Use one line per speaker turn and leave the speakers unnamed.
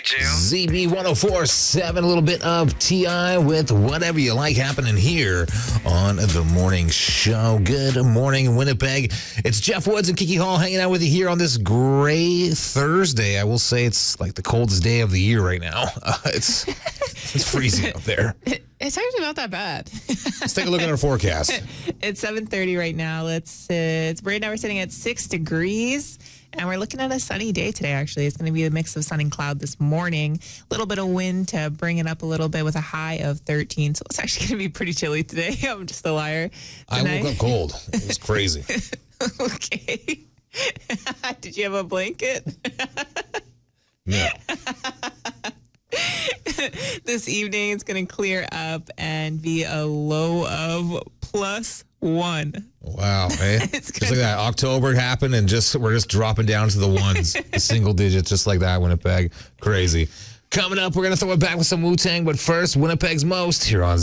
ZB 104.7, a little bit of TI with whatever you like happening here on the morning show. Good morning, Winnipeg. It's Jeff Woods and Kiki Hall hanging out with you here on this gray Thursday. I will say it's like the coldest day of the year right now. It's freezing up there.
It's actually not that bad.
Let's take a look at our forecast.
It's 7:30 right now. Right now we're sitting at 6 degrees, and we're looking at a sunny day today, actually. It's going to be a mix of sun and cloud this morning. A little bit of wind to bring it up a little bit with a high of 13. So it's actually going to be pretty chilly today. I'm just a liar.
I woke up cold. It was crazy.
Okay. Did you have a blanket?
No.
This evening, it's going to clear up and be a low of +1.
Wow. Hey? Just like that. October happened, and we're just dropping down to the ones, the single digits, just like that, Winnipeg. Crazy. Coming up, we're going to throw it back with some Wu-Tang, but first, Winnipeg's Most here on